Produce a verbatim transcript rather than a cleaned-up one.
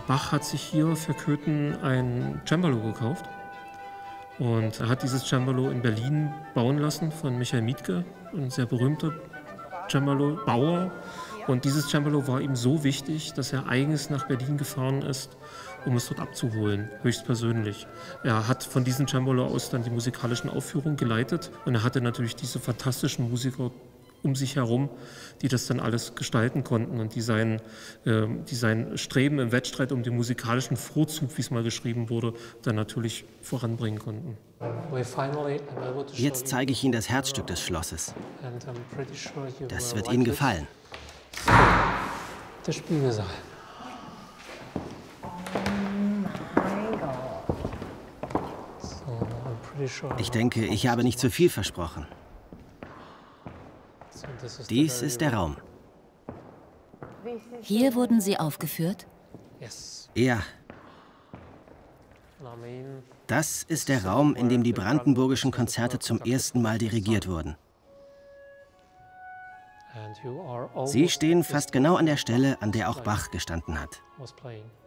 Bach hat sich hier für Köthen ein Cembalo gekauft. Und er hat dieses Cembalo in Berlin bauen lassen von Michael Mietke, ein sehr berühmter Cembalo-Bauer. Und dieses Cembalo war ihm so wichtig, dass er eigens nach Berlin gefahren ist, um es dort abzuholen, höchstpersönlich. Er hat von diesem Cembalo aus dann die musikalischen Aufführungen geleitet und er hatte natürlich diese fantastischen Musiker um sich herum, die das dann alles gestalten konnten und die sein, äh, die sein Streben im Wettstreit um den musikalischen Vorzug, wie es mal geschrieben wurde, dann natürlich voranbringen konnten. Jetzt zeige ich Ihnen das Herzstück des Schlosses. Das wird Ihnen gefallen. Der Spiegelsaal. Ich denke, ich habe nicht zu viel versprochen. Dies ist der Raum. Hier wurden Sie aufgeführt? Ja. Das ist der Raum, in dem die brandenburgischen Konzerte zum ersten Mal dirigiert wurden. Sie stehen fast genau an der Stelle, an der auch Bach gestanden hat.